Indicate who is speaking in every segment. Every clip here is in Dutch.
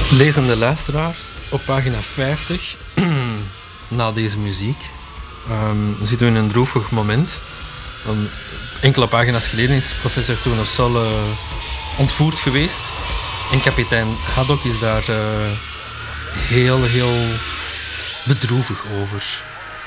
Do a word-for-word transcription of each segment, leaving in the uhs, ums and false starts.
Speaker 1: Lezende luisteraars, op pagina vijftig, na deze muziek, um, zitten we in een droevig moment. Um, enkele pagina's geleden is professor Tournesol uh, ontvoerd geweest. En kapitein Haddock is daar uh, heel, heel bedroevig over.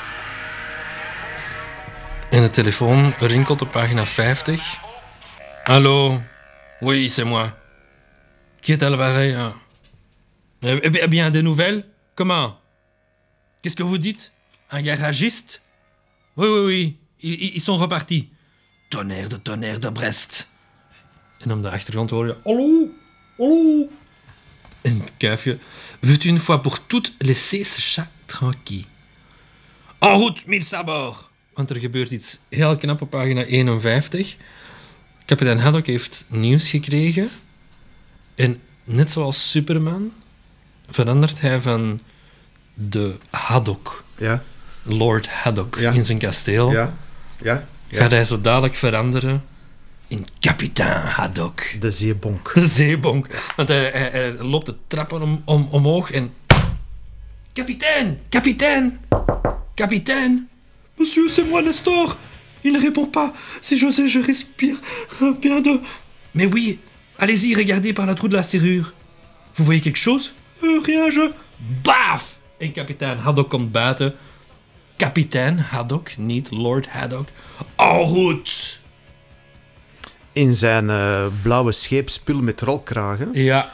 Speaker 1: En de telefoon rinkelt op pagina vijftig. Hallo, oui, c'est moi. Qui est à l'appareil? Hein? Eh bien, des nouvelles? Comment? Qu'est-ce que vous dites? Un garagiste? Oui, oui, oui. Ils, ils sont repartis. Tonnerre de tonnerre de Brest. En op de achtergrond hoor je... Hallo? Hallo? En Kuifje... Veux-tu une fois pour toutes laisser ce chat tranquille? En route, mille sabords! Want er gebeurt iets heel knap op pagina eenenvijftig. Kapitein Haddock heeft nieuws gekregen. En net zoals Superman... verandert hij van de Haddock,
Speaker 2: ja.
Speaker 1: Lord Haddock,
Speaker 2: ja.
Speaker 1: in zijn kasteel.
Speaker 2: Ja. Ja. Ja.
Speaker 1: Gaat hij zo dadelijk veranderen in kapitein Haddock.
Speaker 2: De zeebonk.
Speaker 1: De zeebonk. Want hij, hij, hij loopt de trappen om, om, omhoog en... Kapitein! Kapitein! Kapitein! Monsieur, c'est moi, Nestor! Il ne répond pas. C'est José, je respire bien de... Mais oui, allez-y, regardez par la trou de la serrure. Vous voyez quelque chose? Uh, rien, je... Baf! En kapitein Haddock komt buiten. Kapitein Haddock, niet Lord Haddock. En route!
Speaker 2: In zijn uh, blauwe scheepspul met rolkragen.
Speaker 1: Ja.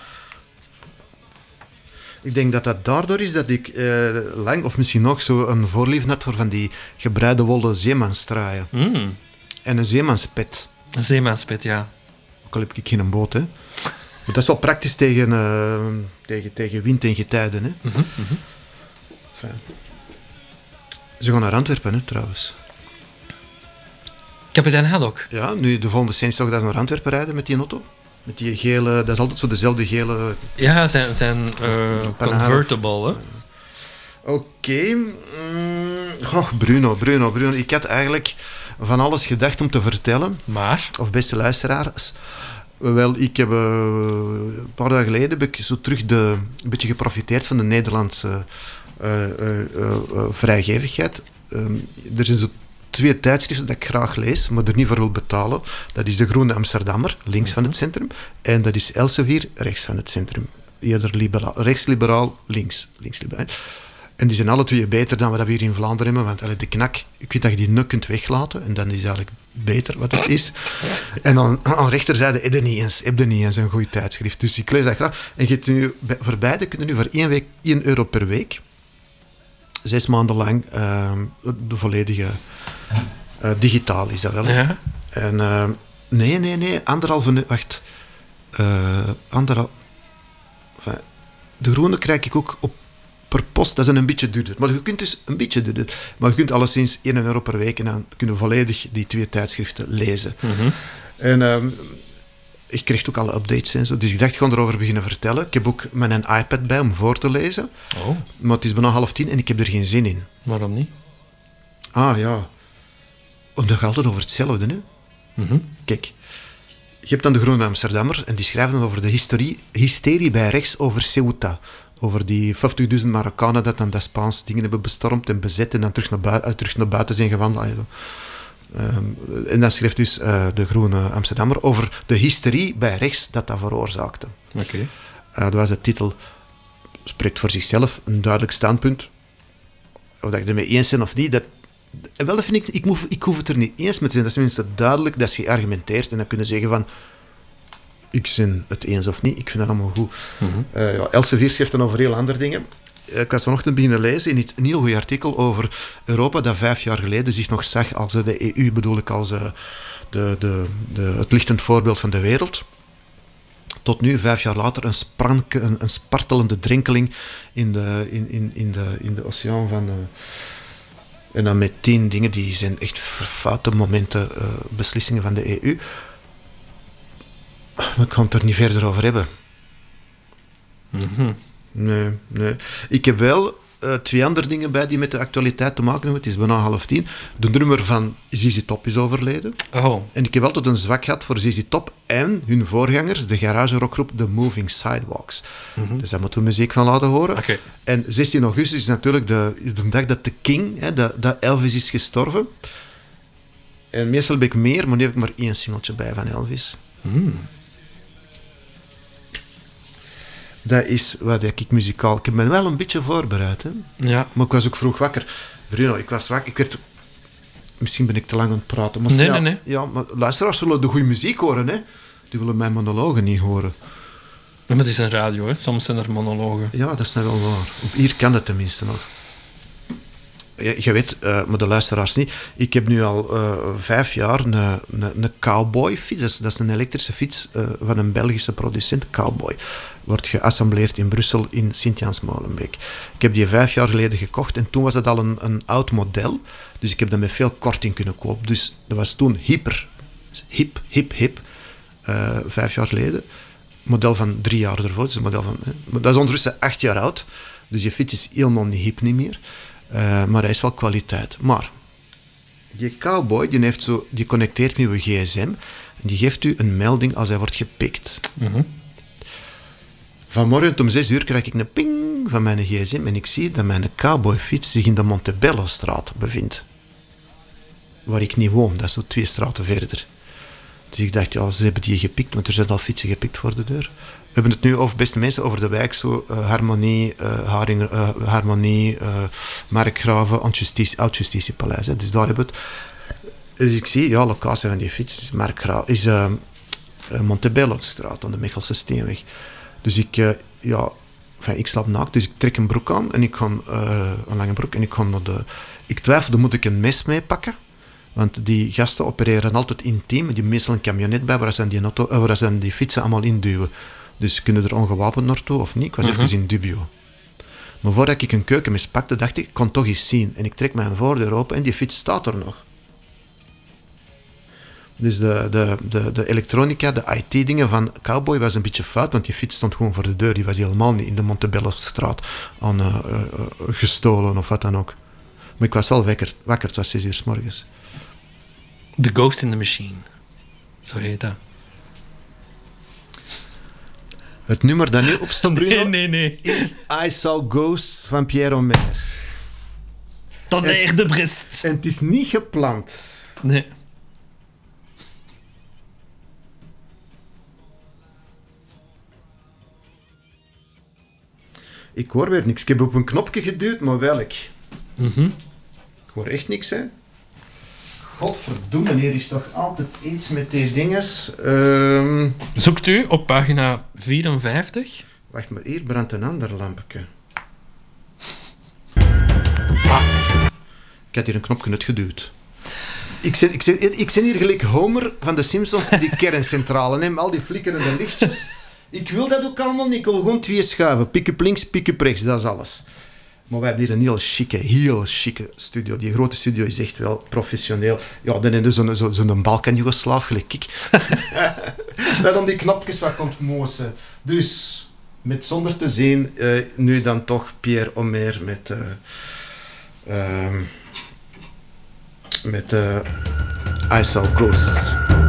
Speaker 2: Ik denk dat dat daardoor is dat ik uh, lang, of misschien nog zo, een voorliefde had voor van die gebreide wollen zeemanstraaien.
Speaker 1: Mm.
Speaker 2: En een zeemanspet.
Speaker 1: Een zeemanspet, ja.
Speaker 2: Ook al heb ik geen boot, hè. Maar dat is wel praktisch tegen, uh, tegen, tegen wind en getijden, hè.
Speaker 1: Mm-hmm, mm-hmm.
Speaker 2: Enfin. Ze gaan naar Antwerpen, hè, trouwens.
Speaker 1: Kapitein Haddock.
Speaker 2: Ja, nu de volgende scène is toch dat ze naar Antwerpen rijden met die auto. Met die gele, dat is altijd zo dezelfde gele...
Speaker 1: Ja, zijn, zijn uh, convertible, hè.
Speaker 2: Oké. Okay. Mm, oh, Bruno, Bruno, Bruno. Ik had eigenlijk van alles gedacht om te vertellen.
Speaker 1: Maar?
Speaker 2: Of beste luisteraars... Wel, ik heb uh, een paar dagen geleden heb ik zo terug de, een beetje geprofiteerd van de Nederlandse uh, uh, uh, uh, vrijgevigheid. Um, er zijn zo twee tijdschriften dat ik graag lees, maar er niet voor wil betalen. Dat is De Groene Amsterdammer, links mm-hmm. van het centrum, en dat is Elsevier, rechts van het centrum. Eerder liberaal, rechtsliberaal, links, linksliberaal. En die zijn alle twee beter dan wat we hier in Vlaanderen hebben, want allee, de knak, ik weet dat je die nu kunt weglaten, en dan is eigenlijk beter wat het is. En dan aan rechterzijde heb je niet eens, heb je niet eens een goed tijdschrift. Dus ik lees dat graag. En je hebt nu, voor beide kunnen nu voor één, week, één euro per week, zes maanden lang, uh, de volledige uh, digitaal is dat wel.
Speaker 1: Ja.
Speaker 2: En uh, nee, nee, nee, anderhalve, wacht, uh, anderhalf, enfin, de groene krijg ik ook op per post, dat is een beetje duurder. Maar je kunt dus een beetje duurder. Maar je kunt alleszins één euro per week en dan kunnen we volledig die twee tijdschriften lezen.
Speaker 1: Mm-hmm.
Speaker 2: En um, ik kreeg ook alle updates en zo. Dus ik dacht, ik ga erover beginnen vertellen. Ik heb ook mijn iPad bij om voor te lezen.
Speaker 1: Oh.
Speaker 2: Maar het is bijna half tien en ik heb er geen zin in.
Speaker 1: Waarom niet?
Speaker 2: Ah, ja. Omdat het altijd over hetzelfde, hè.
Speaker 1: Mm-hmm.
Speaker 2: Kijk. Je hebt dan de Groene Amsterdammer en die schrijven dan over de hysterie, hysterie bij rechts over Ceuta. Over die vijftigduizend Marokkanen dat dan de Spaanse dingen hebben bestormd en bezet en dan terug naar, bui- uh, terug naar buiten zijn gewandeld. Um, en dan schreef dus uh, de Groene Amsterdammer over de hysterie bij rechts dat dat veroorzaakte.
Speaker 1: Oké. Okay.
Speaker 2: Uh, dat was de titel, spreekt voor zichzelf, een duidelijk standpunt. Of dat ik ermee eens ben of niet, dat, wel, dat vind ik, ik, moet, ik hoef het er niet eens mee te zijn. Dat is tenminste duidelijk, dat is geargumenteerd en dan kunnen zeggen van ik ben het eens of niet, ik vind dat allemaal goed.
Speaker 1: Mm-hmm.
Speaker 2: Uh, ja, Elsevier schrijft dan over heel andere dingen. Uh, ik was vanochtend beginnen lezen in een heel goed artikel over Europa dat vijf jaar geleden zich nog zag als uh, de E U, bedoel ik als uh, de, de, de, het lichtend voorbeeld van de wereld. Tot nu, vijf jaar later, een, spranke, een, een spartelende drenkeling in de, in, in, in de, in de oceaan van... Uh, en dan met tien dingen, die zijn echt verfoute momenten, uh, beslissingen van de E U. Maar ik ga het er niet verder over hebben.
Speaker 1: Mm-hmm.
Speaker 2: Nee, nee. Ik heb wel uh, twee andere dingen bij die met de actualiteit te maken hebben. Het is bijna half tien. De drummer van Z Z Top is overleden.
Speaker 1: Oh.
Speaker 2: En ik heb altijd een zwak gehad voor Z Z Top en hun voorgangers, de garage rockgroep The Moving Sidewalks. Mm-hmm. Dus daar moeten we muziek van laten horen.
Speaker 1: Okay.
Speaker 2: En zestien augustus is natuurlijk de, de dag dat de King, hè, dat, dat Elvis is gestorven. En meestal heb ik meer, maar nu heb ik maar één singeltje bij van Elvis.
Speaker 1: Mm.
Speaker 2: Dat is wat ik muzikaal... Ik heb me wel een beetje voorbereid, hè.
Speaker 1: Ja.
Speaker 2: Maar ik was ook vroeg wakker. Bruno, ik was wakker. Ik werd... Misschien ben ik te lang aan het praten. Maar
Speaker 1: nee,
Speaker 2: ja,
Speaker 1: nee, nee.
Speaker 2: Ja, maar luisteraars zullen de goede muziek horen, hè. Die willen mijn monologen niet horen.
Speaker 1: Maar het is een radio, hè. Soms zijn er monologen.
Speaker 2: Ja, dat is nou wel waar. Op hier kan dat tenminste nog. Je, je weet, uh, maar de luisteraars niet. Ik heb nu al uh, vijf jaar een, een, een cowboy-fiets. Dat is, dat is een elektrische fiets uh, van een Belgische producent, Cowboy. Wordt geassembleerd in Brussel in Sint-Jans-Molenbeek. Ik heb die vijf jaar geleden gekocht en toen was het al een, een oud model. Dus ik heb dat met veel korting kunnen kopen. Dus dat was toen hyper. Hip, hip, hip. Uh, vijf jaar geleden. Model van drie jaar ervoor. Dus een model van, hè. Dat is ondertussen acht jaar oud. Dus je fiets is helemaal niet hip niet meer. Uh, maar hij is wel kwaliteit. Maar die Cowboy, die, heeft zo, die connecteert met uw gsm en die geeft u een melding als hij wordt gepikt.
Speaker 1: Mm-hmm.
Speaker 2: Vanmorgen om zes uur krijg ik een ping van mijn gsm en ik zie dat mijn Cowboy-fiets zich in de Montebello-straat bevindt. Waar ik niet woon, dat is zo twee straten verder. Dus ik dacht, ja, ze hebben die gepikt, want er zijn al fietsen gepikt voor de deur. We hebben het nu over, beste mensen, over de wijk, zo uh, Harmonie, uh, Haring, uh, Harmonie, uh, Markgraven, Oud-Justitiepaleis. Dus daar hebben we het. Dus ik zie, ja, locatie van die fiets, Markgraven, is uh, uh, Montebello-straat, aan de Mechelse Steenweg. Dus ik, uh, ja, enfin, ik slaap naakt, dus ik trek een broek aan, en ik ga, uh, een lange broek, en ik ga naar de... Ik twijfelde, moet ik een mes meepakken? Want die gasten opereren altijd intiem, die hebben meestal een camionet bij, waar ze die, auto, uh, waar ze die fietsen allemaal induwen. Dus kunnen er ongewapend naartoe of niet? Ik was uh-huh. even in dubio. Maar voordat ik een keukenmes pakte, dacht ik, ik kon toch eens zien. En ik trek mijn voordeur open en die fiets staat er nog. Dus de, de, de, de elektronica, de I T-dingen van Cowboy was een beetje fout, want die fiets stond gewoon voor de deur. Die was helemaal niet in de Montebello-straat aan, uh, uh, gestolen of wat dan ook. Maar ik was wel wakker, wakker het was zes uur 's morgens.
Speaker 1: The Ghost in the Machine. Zo heet dat.
Speaker 2: Het nummer dat nu opstaat, Bruno,
Speaker 1: nee, nee, nee.
Speaker 2: is I Saw Ghosts van Pierre Omer.
Speaker 1: Tonnerre de Brest.
Speaker 2: En het is niet gepland.
Speaker 1: Nee.
Speaker 2: Ik hoor weer niks. Ik heb op een knopje geduwd, maar welk?
Speaker 1: Mm-hmm.
Speaker 2: Ik hoor echt niks, hè. Godverdomme, hier is toch altijd iets met die dinges. Um...
Speaker 1: Zoekt u op pagina vierenvijftig.
Speaker 2: Wacht maar, hier brandt een ander lampje.
Speaker 1: Ah.
Speaker 2: Ik had hier een knopje uitgeduwd. Ik ben, ik, ben, ik ben hier gelijk Homer van de Simpsons in die kerncentrale. Neem al die flikkerende lichtjes. Ik wil dat ook allemaal niet. Ik wil gewoon twee schuiven. Pick-up links, pick-up rechts. Dat is alles. Maar wij hebben hier een heel chique, heel chique studio. Die grote studio is echt wel professioneel. Ja, dan hebben we zo'n zo, zo'n Balkan-Jugoslaaf, gelijk ik. Dat dan die knopjes wat komt mozen. Dus, met zonder te zien, uh, nu dan toch Pierre Omer met... Uh, uh, met uh, I Saw Ghosts.